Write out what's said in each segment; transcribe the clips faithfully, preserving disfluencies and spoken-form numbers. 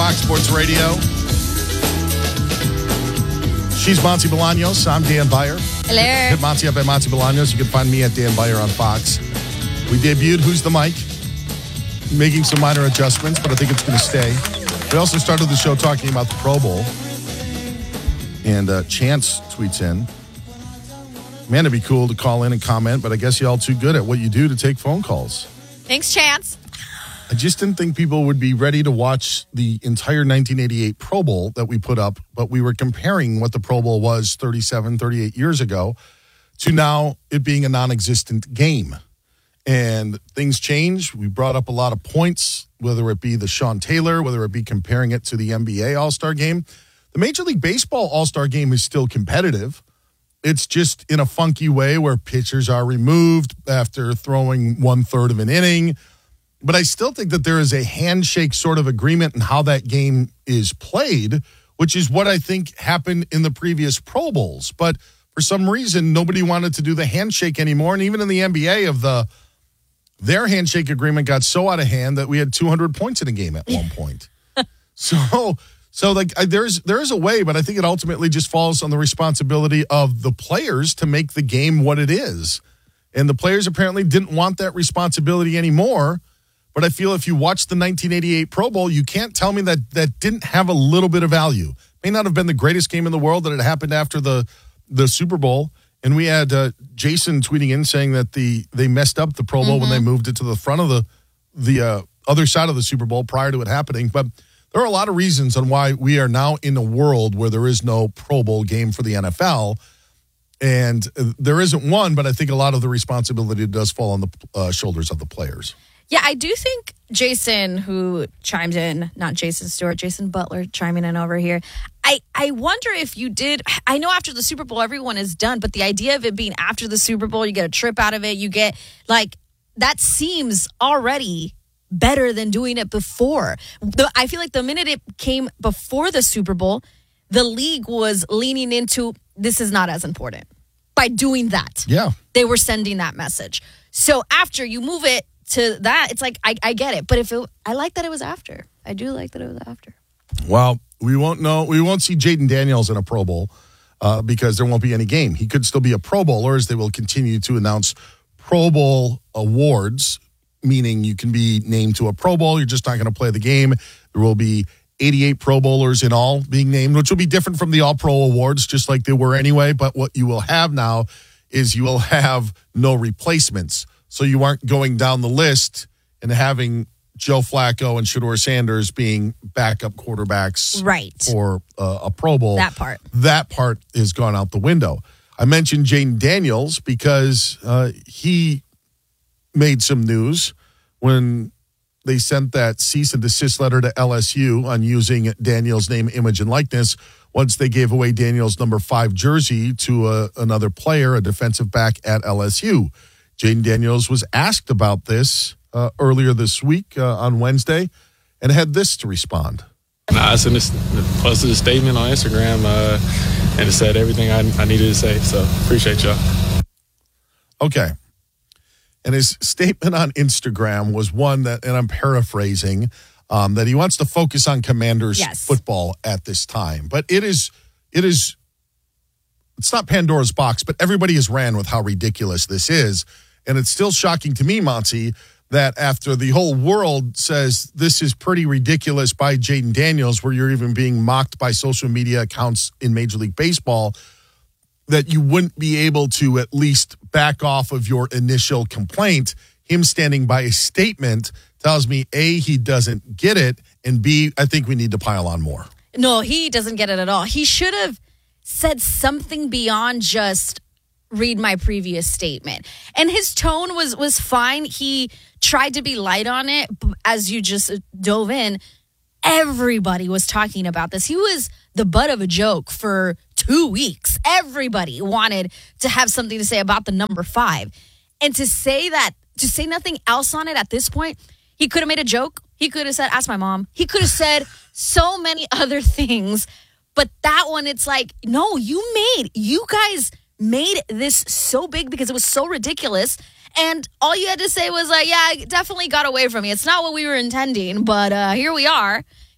Fox Sports Radio. She's Monty Bolaños. I'm Dan Beyer. Hello. Hit, hit Monty up at Monty Bolaños. You can find me at Dan Beyer on Fox. We debuted Who's the Mic, making some minor adjustments, but I think it's going to stay. We also started the show talking about the Pro Bowl. And uh, Chance tweets in, man, it'd be cool to call in and comment, but I guess y'all too good at what you do to take phone calls. Thanks, Chance. I just didn't think people would be ready to watch the entire nineteen eighty-eight Pro Bowl that we put up, but we were comparing what the Pro Bowl was thirty-seven, thirty-eight years ago to now it being a non-existent game. And things change. We brought up a lot of points, whether it be the Sean Taylor, whether it be comparing it to the N B A All-Star Game. The Major League Baseball All-Star Game is still competitive. It's just in a funky way where pitchers are removed after throwing one-third of an inning. But I still think that there is a handshake sort of agreement in how that game is played, which is what I think happened in the previous Pro Bowls. But for some reason, nobody wanted to do the handshake anymore. And even in the N B A, of the their handshake agreement got so out of hand that we had two hundred points in a game at one point. so, so like there's there is a way, but I think it ultimately just falls on the responsibility of the players to make the game what it is. And the players apparently didn't want that responsibility anymore. But I feel if you watch the nineteen eighty-eight Pro Bowl, you can't tell me that that didn't have a little bit of value. May not have been the greatest game in the world that it happened after the, the Super Bowl. And we had uh, Jason tweeting in saying that the they messed up the Pro Bowl mm-hmm. when they moved it to the front of the the uh, other side of the Super Bowl prior to it happening. But there are a lot of reasons on why we are now in a world where there is no Pro Bowl game for the N F L. And there isn't one, but I think a lot of the responsibility does fall on the uh, shoulders of the players. Yeah, I do think Jason, who chimed in, not Jason Stewart, Jason Butler chiming in over here. I, I wonder if you did, I know after the Super Bowl, everyone is done, but the idea of it being after the Super Bowl, you get a trip out of it, you get, like, that seems already better than doing it before. The, I feel like the minute it came before the Super Bowl, the league was leaning into, this is not as important. By doing that. Yeah. They were sending that message. So after you move it, to that, it's like, I, I get it. But if it, I like that it was after. I do like that it was after. Well, we won't know. We won't see Jaden Daniels in a Pro Bowl uh, because there won't be any game. He could still be a Pro Bowler as they will continue to announce Pro Bowl awards, meaning you can be named to a Pro Bowl. You're just not going to play the game. There will be eighty-eight Pro Bowlers in all being named, which will be different from the All-Pro awards, just like they were anyway. But what you will have now is you will have no replacements. So you aren't going down the list and having Joe Flacco and Shedeur Sanders being backup quarterbacks right. for uh, a Pro Bowl. That part. That part has gone out the window. I mentioned Jaden Daniels because uh, he made some news when they sent that cease and desist letter to L S U on using Daniels' name, image, and likeness once they gave away Daniels' number five jersey to a, another player, a defensive back at L S U. Jaden Daniels was asked about this uh, earlier this week uh, on Wednesday and had this to respond. Nah, I sent a, posted a statement on Instagram uh, and it said everything I, I needed to say, so appreciate y'all. Okay. And his statement on Instagram was one that, and I'm paraphrasing, um, that he wants to focus on Commanders yes. football at this time. But it is, it is, it's not Pandora's box, but everybody has ran with how ridiculous this is. And it's still shocking to me, Monty, that after the whole world says this is pretty ridiculous by Jaden Daniels, where you're even being mocked by social media accounts in Major League Baseball, that you wouldn't be able to at least back off of your initial complaint. Him standing by a statement tells me, A, he doesn't get it, and B, I think we need to pile on more. No, he doesn't get it at all. He should have said something beyond just read my previous statement. And his tone was was fine. He tried to be light on it. As you just dove in, everybody was talking about this. He was the butt of a joke for two weeks. Everybody wanted to have something to say about the number five. And to say that, to say nothing else on it at this point, he could have made a joke. He could have said, ask my mom. He could have said so many other things. But that one, it's like, no, you made, you guys made this so big because it was so ridiculous. And all you had to say was like, yeah, it definitely got away from me. It's not what we were intending, but uh, here we are.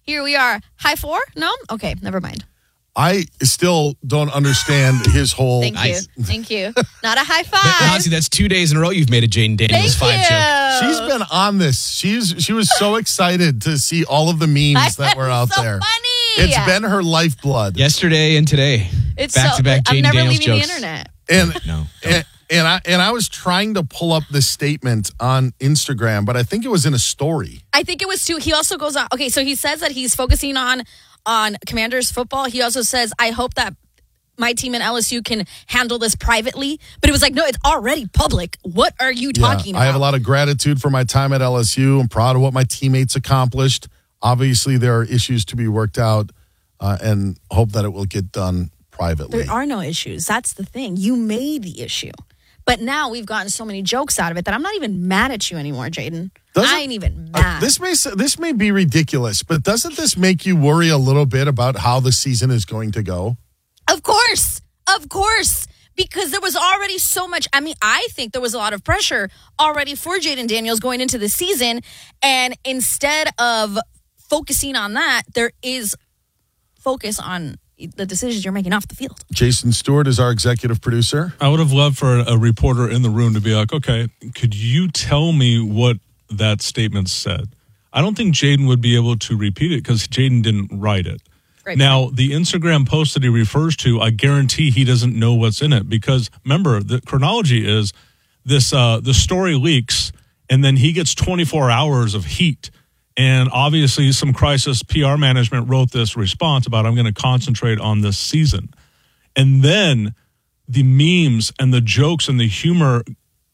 here we are. High four? No? Okay, never mind. I still don't understand his whole. Thank Nice. you. Thank you. Not a high But, five. honestly, that's two days in a row you've made a Jaden Daniels Thank five joke. you. She's been on this. She's she was so excited to see all of the memes that were out so there. funny. It's been her lifeblood. Yesterday and today. It's back so, to back I'm Jaden never Daniels leaving jokes. the internet. And No. and, and I and I was trying to pull up this statement on Instagram, but I think it was in a story. I think it was too. He also goes on. Okay, so he says that he's focusing on on Commanders football. He also says, I hope that my team and L S U can handle this privately. But it was like, no, it's already public. What are you talking yeah, about? I have a lot of gratitude for my time at L S U. I'm proud of what my teammates accomplished. Obviously, there are issues to be worked out, uh, and hope that it will get done privately. There are no issues. That's the thing. You made the issue. But now we've gotten so many jokes out of it that I'm not even mad at you anymore, Jaden. Doesn't- I ain't even Uh, mad. this may s- this may be ridiculous, but doesn't this make you worry a little bit about how the season is going to go? Of course. Of course. Because there was already so much. I mean, I think there was a lot of pressure already for Jaden Daniels going into the season. And instead of focusing on that, there is focus on the decisions you're making off the field. Jason Stewart is our executive producer. I would have loved for a reporter in the room to be like, okay, could you tell me what that statement said? I don't think Jaden would be able to repeat it because Jaden didn't write it. Right. Now, the Instagram post that he refers to, I guarantee he doesn't know what's in it because remember, the chronology is this, uh, the story leaks and then he gets twenty-four hours of heat. And obviously some crisis P R management wrote this response about, I'm going to concentrate on this season. And then the memes and the jokes and the humor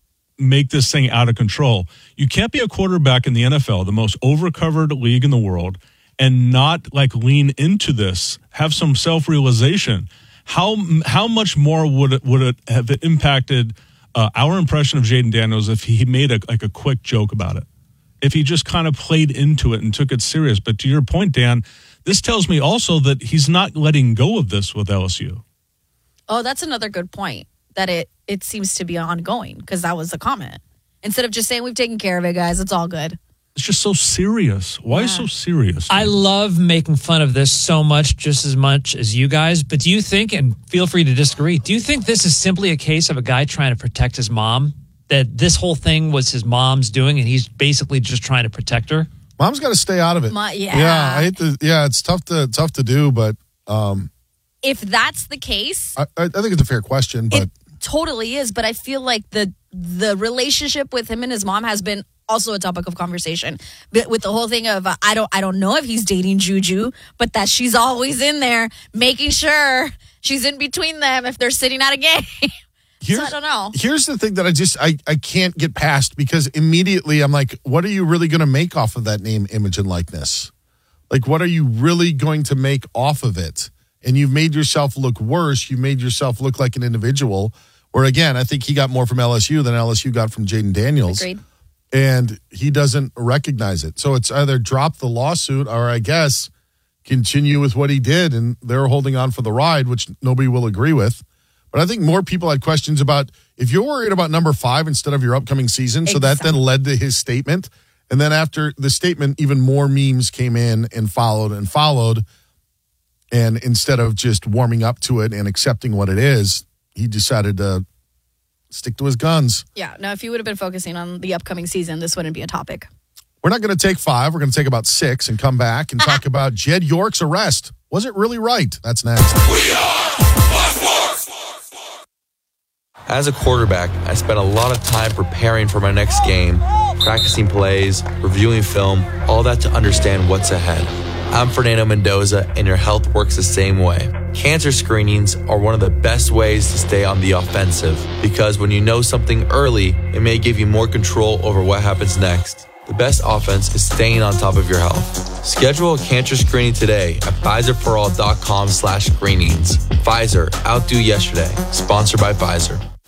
make this thing out of control. You can't be a quarterback in the N F L, the most overcovered league in the world, and not like lean into this, have some self-realization. How how much more would it, would it have impacted uh, our impression of Jaden Daniels if he made a, like a quick joke about it? If he just kind of played into it and took it serious. But to your point, Dan, this tells me also that he's not letting go of this with L S U. Oh, that's another good point. That it it seems to be ongoing because that was the comment. Instead of just saying we've taken care of it, guys, it's all good. It's just so serious. Why Yeah. so serious? I love making fun of this so much, just as much as you guys. But do you think, and feel free to disagree, do you think this is simply a case of a guy trying to protect his mom? That this whole thing was his mom's doing, and he's basically just trying to protect her? Mom's got to stay out of it. Ma- yeah. yeah. I hate to. Yeah, it's tough to tough to do, but um, If that's the case, I, I think it's a fair question. But it totally is. But I feel like the the relationship with him and his mom has been also a topic of conversation. But with the whole thing of uh, I don't I don't know if he's dating Juju, but that she's always in there making sure she's in between them if they're sitting at a game. So I don't know. Here's the thing that I just I, I can't get past because immediately I'm like, what are you really going to make off of that name, image, and likeness? Like, what are you really going to make off of it? And you've made yourself look worse. You made yourself look like an individual. Where again, I think he got more from L S U than L S U got from Jaden Daniels. Agreed. And he doesn't recognize it. So it's either drop the lawsuit or I guess continue with what he did. And they're holding on for the ride, which nobody will agree with. But I think more people had questions about if you're worried about number five instead of your upcoming season. So that then led to his statement. And then after the statement, even more memes came in and followed and followed. And instead of just warming up to it and accepting what it is, he decided to stick to his guns. Yeah. No, if you would have been focusing on the upcoming season, this wouldn't be a topic. We're not going to take five. We're going to take about six and come back and talk about Jed York's arrest. Was it really right? That's next. We are Fox Sports. As a quarterback, I spent a lot of time preparing for my next game, practicing plays, reviewing film, all that to understand what's ahead. I'm Fernando Mendoza, and your health works the same way. Cancer screenings are one of the best ways to stay on the offensive because when you know something early, it may give you more control over what happens next. The best offense is staying on top of your health. Schedule a cancer screening today at Pfizer For All dot com slash screenings. Pfizer, outdo yesterday. Sponsored by Pfizer.